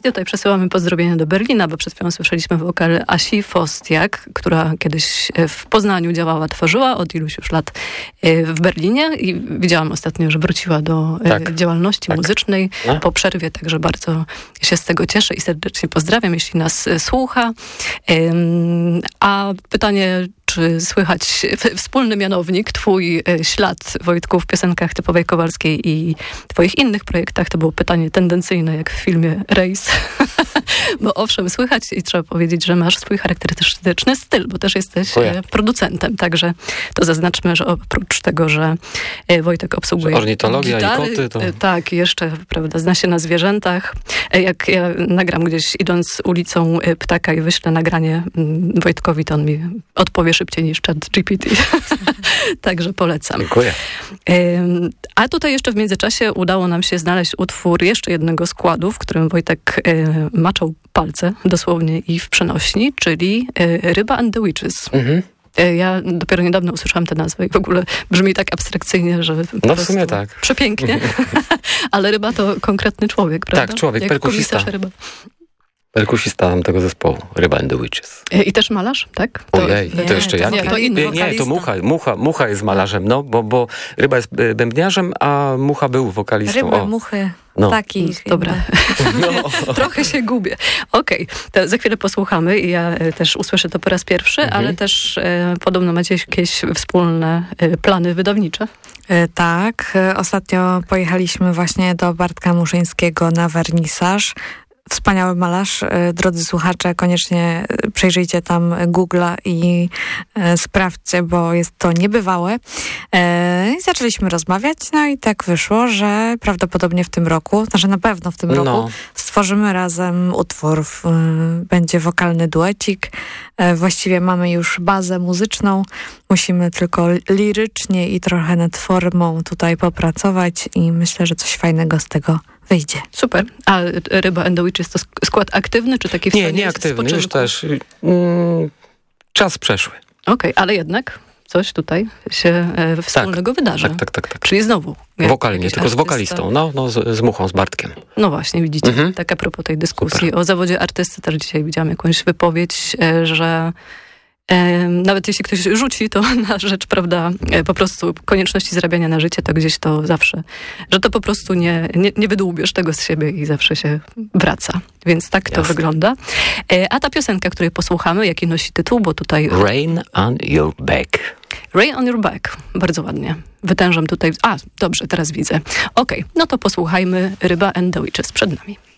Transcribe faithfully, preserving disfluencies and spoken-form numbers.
I tutaj przesyłamy pozdrowienia do Berlina, bo przed chwilą słyszeliśmy wokal Asi Fostiak, która kiedyś w Poznaniu działała, tworzyła od iluś już lat w Berlinie i widziałam ostatnio, że wróciła do tak. działalności tak. muzycznej no. po przerwie, także bardzo się z tego cieszę i serdecznie pozdrawiam, jeśli nas słucha. A pytanie, czy słychać wspólny mianownik, twój ślad, Wojtku, w piosenkach typowej Kowalskiej i twoich innych projektach? To było pytanie tendencyjne, jak w filmie Rejs. Bo owszem, słychać i trzeba powiedzieć, że masz swój charakterystyczny styl, bo też jesteś Dziękuję. producentem. Także to zaznaczmy, że oprócz tego, że Wojtek obsługuje ornitologia gitary, i koty, to... Tak, jeszcze, prawda, zna się na zwierzętach. Jak ja nagram gdzieś idąc ulicą ptaka i wyślę nagranie Wojtkowi, to on mi odpowie szybciej niż Chat G P T. Także polecam. Dziękuję. A tutaj jeszcze w międzyczasie udało nam się znaleźć utwór jeszcze jednego składu, w którym Wojtek maczał palce dosłownie i w przenośni, czyli Ryba and the Witches. Mhm. Ja dopiero niedawno usłyszałam tę nazwę i w ogóle brzmi tak abstrakcyjnie, że no w sumie tak. Przepięknie. Ale Ryba to konkretny człowiek, prawda? Tak, człowiek, jak perkusista. Ryba. Perkusista tego zespołu, Ryba and the Witches. I też malarz, tak? To, Ojej, nie, to jeszcze jak? Nie, to inny nie, to Mucha, Mucha, Mucha jest malarzem, no, bo, bo Ryba jest bębniarzem, a Mucha był wokalistą. Ryby, o. Muchy, no. taki. Dobra. No. Trochę się gubię. Okej, okay. To za chwilę posłuchamy i ja też usłyszę to po raz pierwszy, mhm. ale też e, podobno macie jakieś wspólne e, plany wydawnicze. E, tak, e, ostatnio pojechaliśmy właśnie do Bartka Muszyńskiego na wernisaż. Wspaniały malarz. Drodzy słuchacze, koniecznie przejrzyjcie tam Google'a i e, sprawdźcie, bo jest to niebywałe. E, I zaczęliśmy rozmawiać, no i tak wyszło, że prawdopodobnie w tym roku, znaczy na pewno w tym no. roku, stworzymy razem utwór. W, będzie wokalny duecik. E, właściwie mamy już bazę muzyczną. Musimy tylko lirycznie i trochę nad formą tutaj popracować i myślę, że coś fajnego z tego wyjdzie. Super. A Ryba and the Witches to skład aktywny, czy taki w Nie, nie aktywny, już też. Mm, czas przeszły. Okej, okay, ale jednak coś tutaj się e, wspólnego tak, wydarzy. Tak, tak, tak, tak. Czyli znowu. Wokalnie, tylko artysta. Z wokalistą. No, no z, z Muchą, z Bartkiem. No właśnie, widzicie. Mhm. Tak a propos tej dyskusji Super. O zawodzie artysty, też dzisiaj widziałam jakąś wypowiedź, e, że E, nawet jeśli ktoś rzuci to na rzecz, prawda, e, po prostu konieczności zarabiania na życie, to gdzieś to zawsze, że to po prostu nie, nie, nie wydłubiesz tego z siebie i zawsze się wraca. Więc tak to Jasne. wygląda. E, a ta piosenka, której posłuchamy, jaki nosi tytuł, bo tutaj... Rain on your back. Rain on your back. Bardzo ładnie. Wytężam tutaj... A, dobrze, teraz widzę. Okej, okay, no to posłuchajmy Ryba and the Witches przed nami.